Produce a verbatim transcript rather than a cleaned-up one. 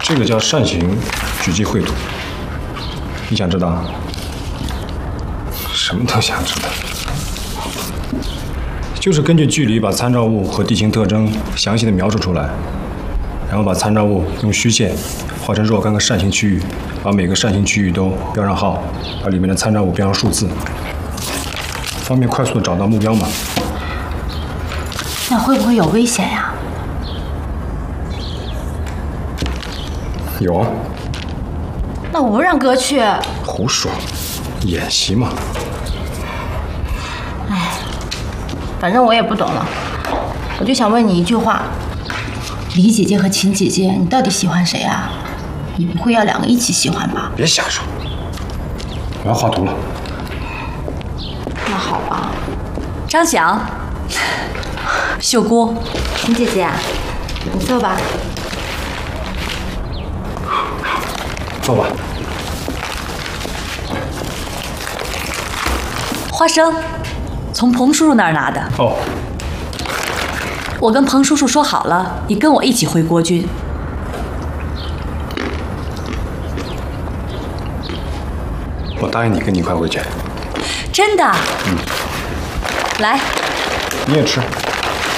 这个叫扇形狙击绘图，你想知道？什么都想知道，就是根据距离把参照物和地形特征详细的描述出来，然后把参照物用虚线画成若干个扇形区域，把每个扇形区域都标上号，把里面的参照物标上数字，方便快速的找到目标嘛。 那会不会有危险呀？ 有啊。 那我不让哥去。 胡说，演习嘛。 哎，反正我也不懂了，我就想问你一句话：李姐姐和秦姐姐，你到底喜欢谁啊？你不会要两个一起喜欢吧？ 别瞎说，我要画图了。 那好吧。 张翔，秀姑， 秦姐姐，你坐吧。 坐吧。 花生，从彭叔叔那儿拿的。 哦。 我跟彭叔叔说好了，你跟我一起回国军。 我答应你，跟你一块回去。 真的？ 嗯。 来。 你也吃。